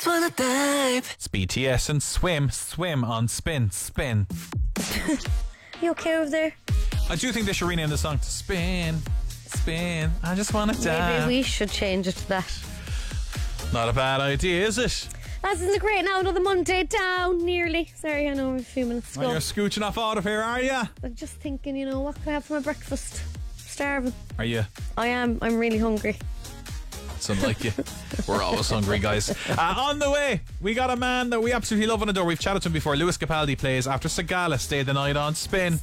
wanna dive. It's BTS and Swim on Spin. You okay over there? I do think they should rename the song to Spin. I just wanna dive. Maybe we should change it to that. Not a bad idea, is it? That's isn't it great now? Another Monday down, nearly. Sorry, I know we're a few minutes to Well, go. you're scooching off out of here, are you? I'm just thinking, what could I have for my breakfast? Starving. Are you? I am. I'm really hungry. Something like you. We're always hungry, guys. On the way, we got a man that we absolutely love and adore. We've chatted to him before. Lewis Capaldi plays after Sagala stayed the night on Spin.